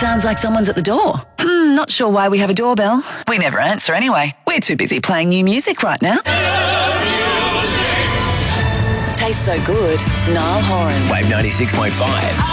Sounds like someone's at the door. Not sure why we have a doorbell. We never answer anyway. We're too busy playing new music right now. Tastes so good. Niall Horan. Wave 96.5.